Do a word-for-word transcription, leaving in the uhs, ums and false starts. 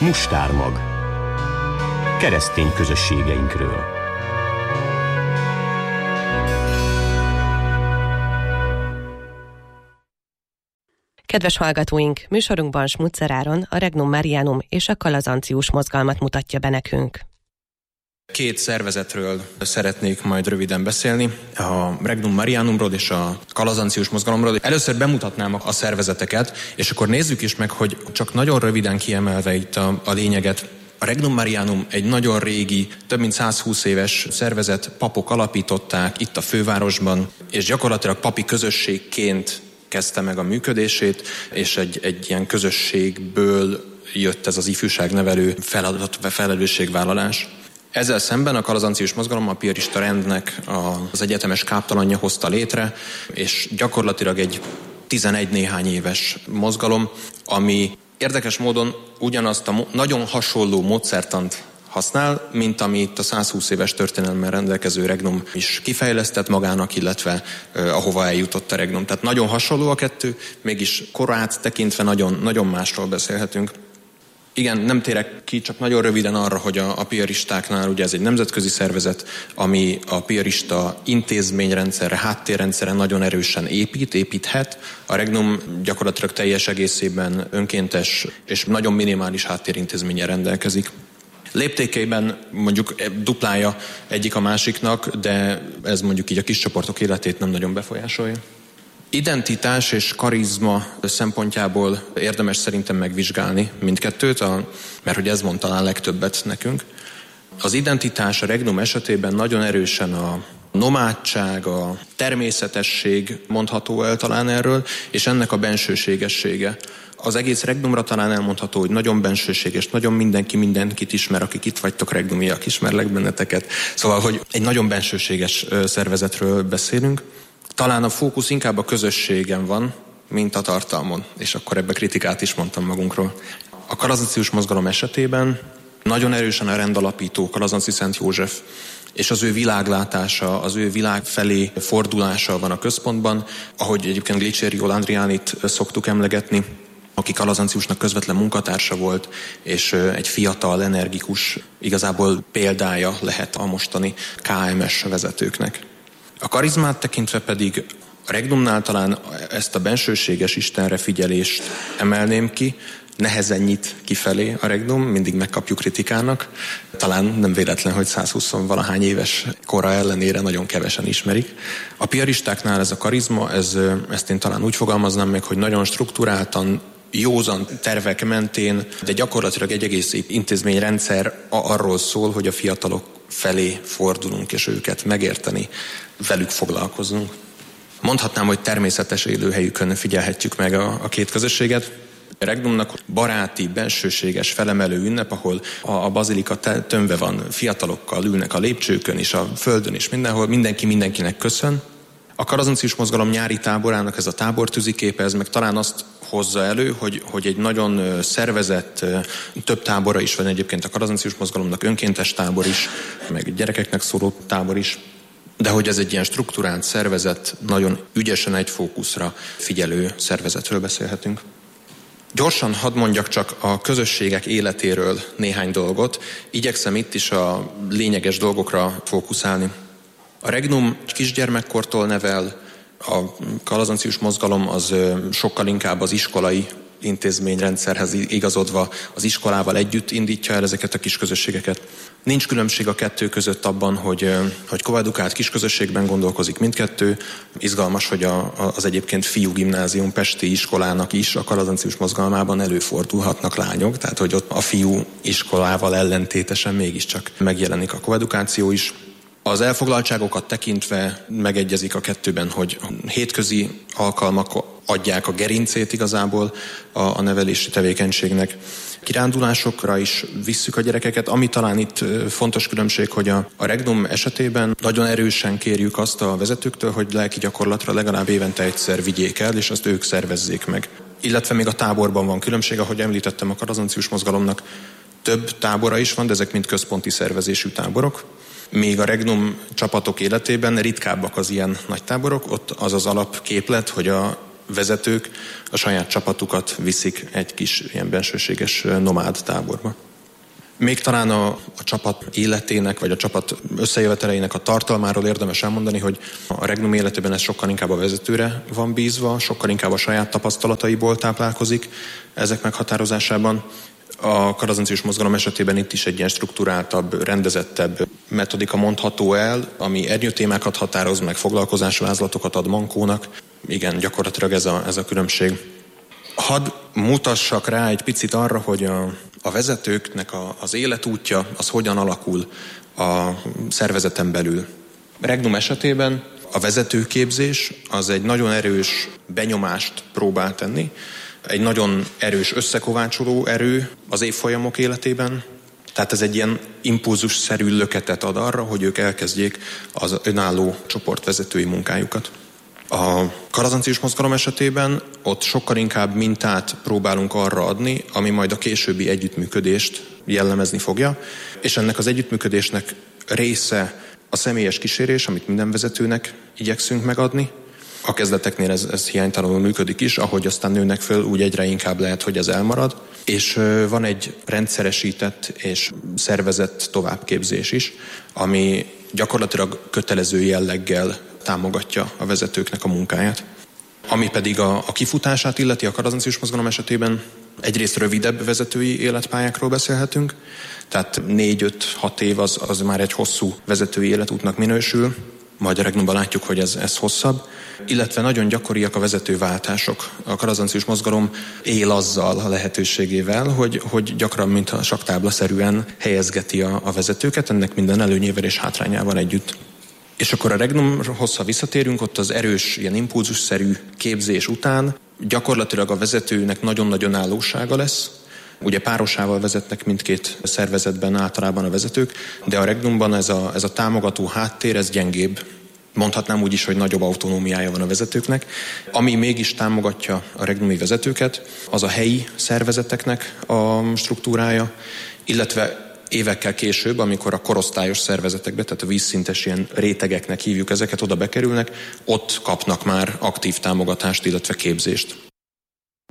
Mustármag. Keresztény közösségeinkről. Kedves hallgatóink, műsorunkban Schmutzer Áron a Regnum Marianum és a Kalazancius mozgalmat mutatja be nekünk. Két szervezetről szeretnék majd röviden beszélni, a Regnum Marianumról és a Kalazancius mozgalomról. Először bemutatnám a szervezeteket, és akkor nézzük is meg, hogy csak nagyon röviden kiemelve itt a, a lényeget. A Regnum Marianum egy nagyon régi, több mint százhúsz éves szervezet, papok alapították itt a fővárosban, és gyakorlatilag papi közösségként kezdte meg a működését, és egy, egy ilyen közösségből jött ez az ifjúságnevelő feladat, felelősségvállalás. Ezzel szemben a Kalazancius mozgalom a piarista rendnek az egyetemes káptalanja hozta létre, és gyakorlatilag egy tizenegy néhány éves mozgalom, ami érdekes módon ugyanazt a nagyon hasonló módszertant használ, mint ami itt a százhúsz éves történelemmel rendelkező Regnum is kifejlesztett magának, illetve eh, ahova eljutott a Regnum. Tehát nagyon hasonló a kettő, mégis korát tekintve nagyon, nagyon másról beszélhetünk. Igen, nem térek ki, csak nagyon röviden arra, hogy a, a piaristáknál ugye ez egy nemzetközi szervezet, ami a piarista intézményrendszerre, háttérrendszerre nagyon erősen épít, építhet. A Regnum gyakorlatilag teljes egészében önkéntes és nagyon minimális háttérintézménnyel rendelkezik. Léptékeiben mondjuk duplája egyik a másiknak, de ez mondjuk így a kis csoportok életét nem nagyon befolyásolja. Identitás és karizma szempontjából érdemes szerintem megvizsgálni mindkettőt, a, mert hogy ez mond talán legtöbbet nekünk. Az identitás a Regnum esetében nagyon erősen a nomádság, a természetesség mondható el talán erről, és ennek a bensőségessége. Az egész Regnumra talán elmondható, hogy nagyon bensőséges, nagyon mindenki mindenkit ismer, akik itt vagytok regnumiak, ismerlek benneteket. Szóval, hogy egy nagyon bensőséges szervezetről beszélünk. Talán a fókusz inkább a közösségen van, mint a tartalmon, és akkor ebbe kritikát is mondtam magunkról. A Kalazancius mozgalom esetében nagyon erősen a rendalapító Kalazanci Szent József, és az ő világlátása, az ő világ felé fordulása van a központban, ahogy egyébként Glicério Landrianit szoktuk emlegetni, aki Kalazanciusnak közvetlen munkatársa volt, és egy fiatal, energikus, igazából példája lehet a mostani ká em es vezetőknek. A karizmát tekintve pedig a Regnumnál talán ezt a bensőséges Istenre figyelést emelném ki, nehezen nyit kifelé a Regnum, mindig megkapjuk kritikának. Talán nem véletlen, hogy százhúsz valahány éves kora ellenére nagyon kevesen ismerik. A piaristáknál ez a karizma, ez, ezt én talán úgy fogalmaznám meg, hogy nagyon strukturáltan, józan tervek mentén, de gyakorlatilag egy egész intézményrendszer arról szól, hogy a fiatalok felé fordulunk, és őket megérteni, velük foglalkozunk. Mondhatnám, hogy természetes élőhelyükön figyelhetjük meg a, a két közösséget. A Regnumnak baráti, bensőséges, felemelő ünnep, ahol a, a bazilika tömve van, fiatalokkal ülnek a lépcsőkön is, a földön is, mindenhol, mindenki mindenkinek köszön. A Kalazancius mozgalom nyári táborának ez a tábortűzi képe, ez meg talán azt hozza elő, hogy, hogy egy nagyon szervezett, több tábora is van egyébként a Kalazancius mozgalomnak, önkéntes tábor is, meg gyerekeknek szóló tábor is, de hogy ez egy ilyen strukturált szervezet, nagyon ügyesen egy fókuszra figyelő szervezetről beszélhetünk. Gyorsan hadd mondjak csak a közösségek életéről néhány dolgot, igyekszem itt is a lényeges dolgokra fókuszálni. A Regnum kisgyermekkortól nevel, a Kalazancius mozgalom az sokkal inkább az iskolai intézményrendszerhez igazodva az iskolával együtt indítja el ezeket a kisközösségeket. Nincs különbség a kettő között abban, hogy, hogy koedukált kisközösségben gondolkozik mindkettő. Izgalmas, hogy a, az egyébként fiú gimnázium pesti iskolának is a Kalazancius mozgalmában előfordulhatnak lányok, tehát hogy ott a fiú iskolával ellentétesen mégiscsak megjelenik a koedukáció is. Az elfoglaltságokat tekintve megegyezik a kettőben, hogy hétközi alkalmak adják a gerincét igazából a, a nevelési tevékenységnek. Kirándulásokra is visszük a gyerekeket, ami talán itt fontos különbség, hogy a, a Regnum esetében nagyon erősen kérjük azt a vezetőktől, hogy lelki gyakorlatra legalább évente egyszer vigyék el, és azt ők szervezzék meg. Illetve még a táborban van különbség, ahogy említettem, a Kalazancius mozgalomnak több tábora is van, de ezek mind központi szervezésű táborok. Még a Regnum csapatok életében ritkábbak az ilyen nagy táborok, ott az az alapképlet, hogy a vezetők a saját csapatukat viszik egy kis ilyen bensőséges nomád táborba. Még talán a, a csapat életének, vagy a csapat összejöveteleinek a tartalmáról érdemes elmondani, hogy a Regnum életében ez sokkal inkább a vezetőre van bízva, sokkal inkább a saját tapasztalataiból táplálkozik ezek meghatározásában. A kalazancius mozgalom esetében itt is egy ilyen strukturáltabb, rendezettebb metodika mondható el, ami ernyőtémákat határoz, meg foglalkozásvázlatokat ad mankónak. Igen, gyakorlatilag ez a, ez a különbség. Hadd mutassak rá egy picit arra, hogy a, a vezetőknek a, az életútja az hogyan alakul a szervezeten belül. Regnum esetében a vezetőképzés az egy nagyon erős benyomást próbál tenni, egy nagyon erős összekovácsoló erő az évfolyamok életében, tehát ez egy ilyen impulzusszerű löketet ad arra, hogy ők elkezdjék az önálló csoportvezetői munkájukat. A kalazancius mozgalom esetében ott sokkal inkább mintát próbálunk arra adni, ami majd a későbbi együttműködést jellemezni fogja, és ennek az együttműködésnek része a személyes kísérés, amit minden vezetőnek igyekszünk megadni. A kezdeteknél ez, ez hiánytalanul működik is, ahogy aztán nőnek föl, úgy egyre inkább lehet, hogy ez elmarad. És van egy rendszeresített és szervezett továbbképzés is, ami gyakorlatilag kötelező jelleggel támogatja a vezetőknek a munkáját. Ami pedig a, a kifutását illeti a kalazancius mozgalom esetében, egyrészt rövidebb vezetői életpályákról beszélhetünk, tehát négy-öt-hat év az, az már egy hosszú vezetői életútnak minősül, majd a Regnumban látjuk, hogy ez, ez hosszabb, illetve nagyon gyakoriak a vezetőváltások. A kalazancius mozgalom él azzal a lehetőségével, hogy, hogy gyakran, mint a saktáblaszerűen helyezgeti a, a vezetőket, ennek minden előnyével és hátrányával együtt. És akkor a Regnumhoz, ha visszatérünk, ott az erős, ilyen impulzusszerű képzés után gyakorlatilag a vezetőnek nagyon-nagyon állósága lesz. Ugye párosával vezetnek mindkét szervezetben általában a vezetők, de a Regnumban ez a, ez a támogató háttér, ez gyengébb. Mondhatnám úgy is, hogy nagyobb autonómiája van a vezetőknek. Ami mégis támogatja a regnumi vezetőket, az a helyi szervezeteknek a struktúrája, illetve évekkel később, amikor a korosztályos szervezetekbe, tehát a vízszintes ilyen rétegeknek hívjuk ezeket, oda bekerülnek, ott kapnak már aktív támogatást, illetve képzést.